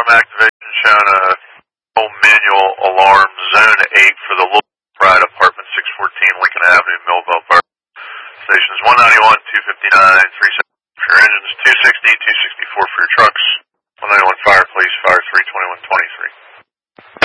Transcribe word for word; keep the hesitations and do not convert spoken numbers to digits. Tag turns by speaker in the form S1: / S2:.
S1: alarm activation showing a full manual alarm zone eight for the Little Pride Apartment six fourteen Lincoln Avenue, Millville Park. Stations one ninety-one, two fifty-nine, three seventy for your engines, two sixty, two sixty-four for your trucks, one ninety-one Fire Police, Fire three twenty-one twenty-three.